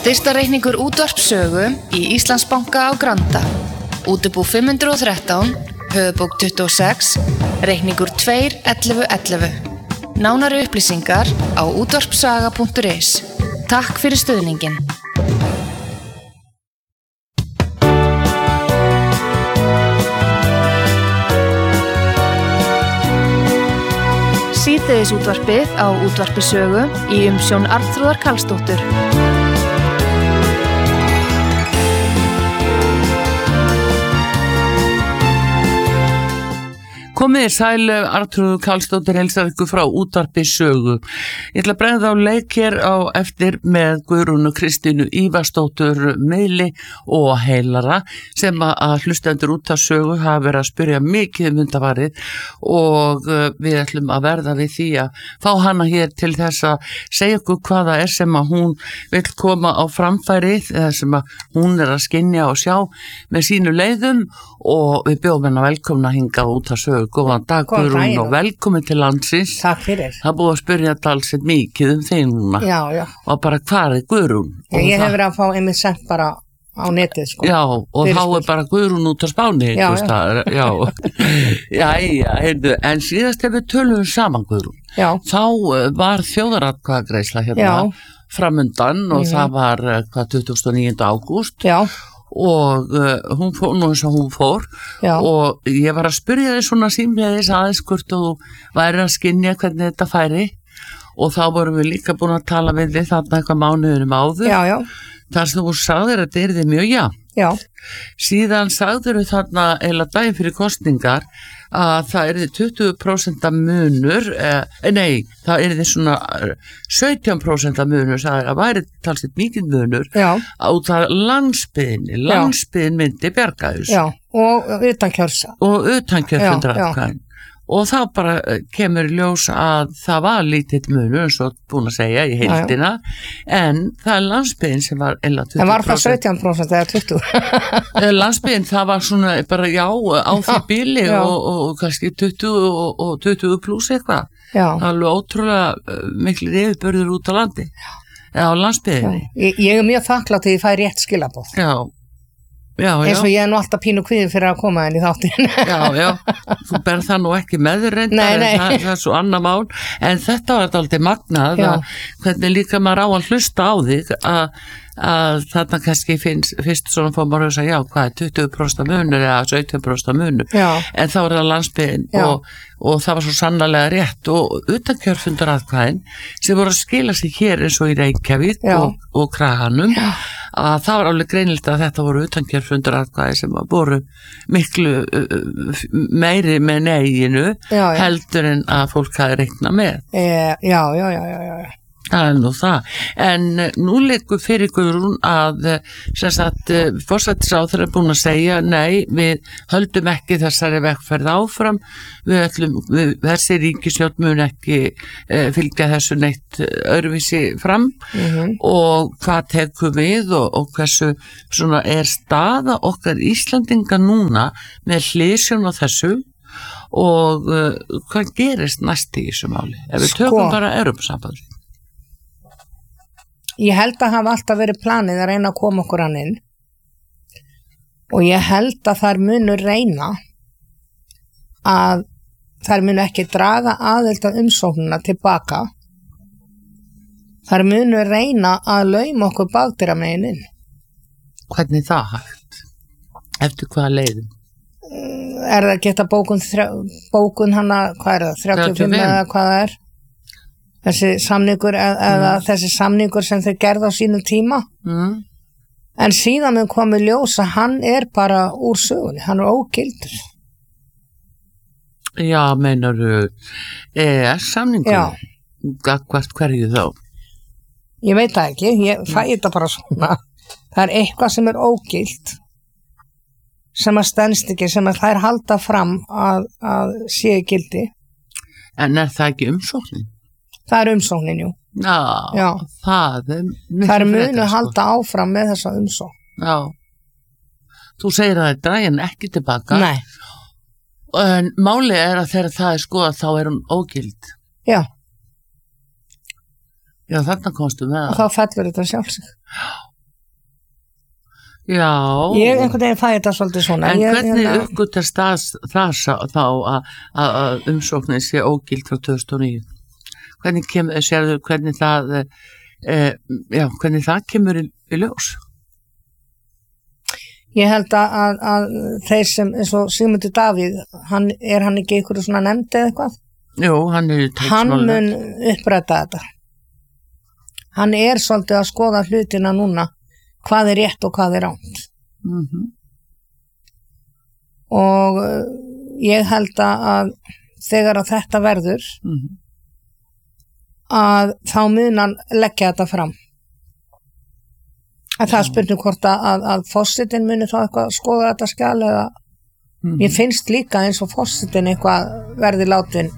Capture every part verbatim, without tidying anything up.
Styrktarreikningur útvarpssögu í Íslandsbanka á Granda. Útibú fimm hundruð og þrettán, höfuðbók tuttugu og sex, reikningur tvö ellefu ellefu. Nánari upplýsingar á útvarpssaga punktur is. Takk fyrir stuðningin. Síðdegis útvarpið á útvarpssögu í umsjón Arnþrúðar Karlsdóttur. Komið sæl, Arnþrúður Karlsdóttir heilsar ykkur frá útvarpssögu. Ég ætla að bregða á leik hér á eftir með Guðrúnu Kristínu Ívarsdóttur miðli og heilara sem að hlustendur útvarpssögu hafa verið að spyrja mikið um undanfarið og við ætlum að verða við því að fá hana hér til þess að segja ykkur hvaða er sem að hún vil koma á framfæri, eða sem að hún er að skynja og sjá með sínu leiðum og við bjóðum hennar velkomna hingað útvarpssögu. Góðan dag Guðrún og velkomin til landsins. Takk fyrir. Það búið að spyrja talsett mikið um þig núna. Já, já. Og bara hvað er Guðrún? Já, ég hef verið að fá einmitt sent bara á netið, sko. Já, og þá er bara Guðrún út á Spáni. Já, já. Já, já, já, heyrðu, en síðast ef við tölum saman Guðrún, já. Þá var þjóðaratkvæðagreiðsla hérna já. Framundan og mm. það var hvað tuttugasta og níunda ágúst. Já. Og uh, hún fór nú eins og hún fór já. Og ég var að spyrja þig svona símleiðis aðeins hvort þú væri að skynja hvernig þetta færi og þá vorum við líka búin að tala við þig þarna eitthvað mánuðurum áður já, já. Þar sem þú sagðir að þetta yrði mjög já. Já. Síðan sagður við þarna eila daginn fyrir kosningar að það yrði tuttugu prósent munur, eh, nei, það yrði svona sautján prósent munur, það væri talsett mikið munur já. Á það landsbyðinni, landsbyðin myndi bjarga þessu. Já, og utan kjörsa. Og utan kjörfundratkvæðin. Og þá bara kemur ljós að það var lítill munur, eins og búin að segja í heildina, já, já. En það er landsbyðin sem var eða tuttugu prósent. En var það sautján prósent eða tuttugu? Landsbyðin, það var svona bara já, á því bíli og, og, og kannski tuttugu og, og tuttugu pluss eitthvað. Já. Það var alveg ótrúlega miklu yfirbörður út á landi, eða á landsbyðinni. Ég, ég er mjög þakklátt að ég fæ rétt skilaboð. Já. Já, já. Eins og ég er nú alltaf pínu kvíðin fyrir að koma henni í þáttin. Já, já, þú berð það nú ekki með þér reyndar, nei, nei. Það, það er svo annað mál, en þetta var alltaf magnað, að, hvernig líka maður á að hlusta á þig, að, að þarna kannski finnst, fyrst svona fór maður að segja, já, hvað er tuttugu prósent munur eða sautján prósent munur, já. En þá er það landsbyggðin og, og það var svo sannarlega rétt og utankjörfundaratkvæðin sem voru að skila sig hér eins og í Reykjavík og, og Kraganum, já. Að það var alveg greinilegt að þetta voru utankjörfundaratkvæði sem voru miklu uh, meiri með neginu heldur en að fólk hafi reiknað með. E, já, já, já, já, já. Það er nú það, en nú liggur fyrir Guðrún að sem sagt forsætisráðherra er búin að segja nei, við höldum ekki þessari vegferð áfram, við ætlum, við, þessi ríkisstjórn mun ekki eh, fylgja þessu neitt öðruvísi fram mm-hmm. og hvað tekum við og, og hversu svona er staða okkar Íslandinga núna með hliðsjón á þessu og uh, hvað gerist næst í þessu máli, ef við sko. Tökum bara Evrópusambandið. Ég held að hafa alltaf verið planið að reyna að koma okkur hann inn og ég held að þær munu reyna að þær munu ekki draga aðild að umsóknina tilbaka. Þær munu reyna að lauma okkur bakdyramegin inn. Hvernig það hægt? Eftir hvaða leiðum? Er það geta bókun, bókun hana, hvað er það, þrjátíu og fimm eða hvað það er? Þessi samningur eða mm. þessi samningur sem þeir gerða á sínum tíma mm. en síðan mun komið ljós að hann er bara úr sögunni, hann er ógildur. Já, meinarðu E E S samningur? Já. Hvert hverju þá? Ég veit það ekki, ég fæ þetta bara svona. Það er eitthvað sem er ógilt sem að stendst ekki, sem að þær halda fram að, að sé gildi. En er það ekki umsóknin? Það er umsóknin, jú. Já, já. Það er það er munu að halda áfram með þessa umsókn. Já. Þú segir að það er drægin ekki tilbaka. Nei. En málið er að þegar það er skoðað þá er hún ógild. Já. Já, þarna komstu með það. Og þá fellur þetta sjálfsig. Já. Ég einhvern veginn fæ þetta svolítið svona. En ég, hvernig hérna, uppgötast það, það þá að, að umsóknin sé ógild frá tvö þúsund og níu? Hvernig kemur, sérðu, hvernig það, e, já, hvernig það kemur í, í ljós? Ég held að, að, að þeir sem, eins og Sigmundur Davíð, hann, er hann ekki einhverju svona nefndi eða eitthvað? Jú, hann er Hann mun uppræta þetta. Hann er svolítið að skoða hlutina núna, hvað er rétt og hvað er ránt. Mm-hmm. Og uh, ég held að þegar að þetta verður, Mm-hmm. að þá mun hann leggja þetta fram. Að það spurning hvort að, að, að fórsetinn muni þá eitthvað að skoða þetta skjal eða Mm-hmm. mér finnst líka eins og fórsetinn eitthvað verði látin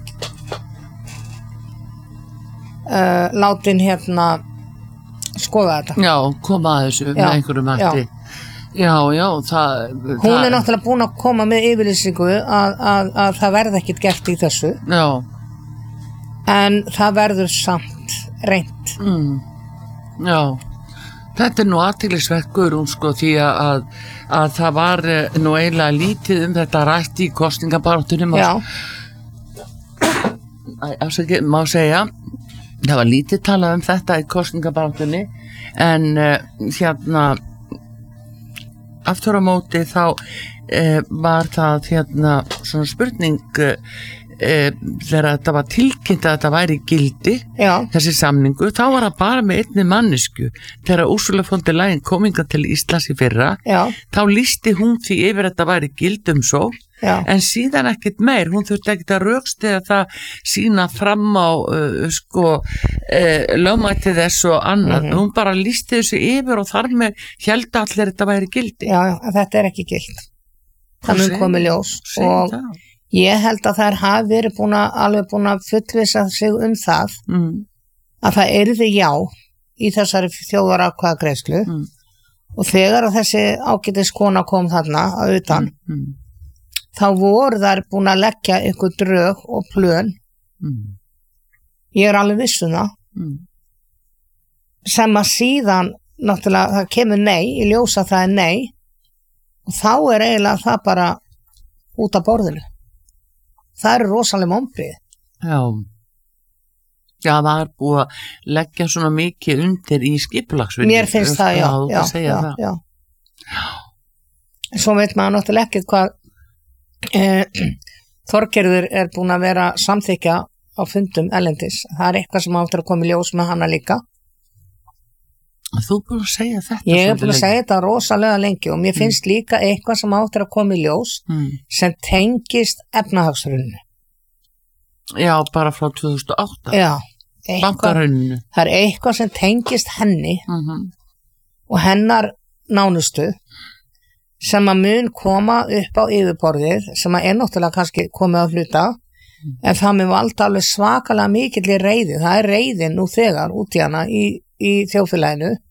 uh, látin hérna skoða þetta. Já, koma að þessu Já, með einhverju mætti. Já, já, það... Hún það, er náttúrulega búin að koma með yfirlýsingu að, að, að það verði ekkit gert í þessu, Já, en það verður samt reynt. mm, já. Þetta er nú athyglisvert Guðrún sko því að, að, að það var eh, nú eiginlega lítið um þetta rætt í kosningabaráttunum. Já, Afsakið, má segja, það var lítið talað um þetta í kosningabaráttunni en uh, hérna aftur á móti þá uh, var það hérna svona spurning uh, uh, þegar þetta var tilkynnt að þetta væri í gildi já, þessi samningu, þá var það bara með einni mannesku. Þegar Ursula von der Leyen kom hingað til Íslands í fyrra, já, þá lýsti hún því yfir að þetta væri gildum svo, já, en síðan ekkert meir, hún þurfti ekkert að rökstiða það sína fram á uh, sko uh, lögmæti þess og annað, Mhm. hún bara lýsti þessu yfir og þar með héldu allir þetta væri gildi. já, já, þetta er ekki gilt. Það Og mun segir- komið ljós segir og það. ég held að þær hafi verið búin að alveg búin að fullvissa sig um það Mm, að það yrði já í þessari þjóðaratkvæðagreiðslu mm, og þegar að þessi ágætis kona kom þarna að utan, mm, þá voru þær búin að leggja ykkur drög og plön, mm, ég er alveg viss um það, mm. sem að síðan náttúrulega það kemur nei, í ljósa það er nei og þá er eiginlega það bara út af borðinu. Það eru rosalega mombrið. Já. Já, það er búið að leggja svona mikið undir í skipulagsvinnu. Mér finnst það, já, þú já, að segja já, það. já. Svo veit maður náttúrulega ekkert hvað eh, Þorgerður er búin að vera samþykja á fundum ellendis. Það er eitthvað sem áttur að koma í ljós með hana líka. Þú er búin að segja þetta. Ég er svolítið búin að lengi. segja þetta rosalega lengi og mér finnst líka eitthvað sem áttur að koma í ljós Mm. sem tengist efnahagsruninu. Já, bara frá tvö þúsund og átta. Já, eitthvað, Bankaruninu. það er eitthvað sem tengist henni Mm -hmm. og hennar nánustu sem að mun koma upp á yfirborðið sem að er náttúrulega kannski komið á hluta en það mun valda alveg svakalega mikill í reiði. Það er reiðin nú þegar út í hana í, í þjóðfélaginu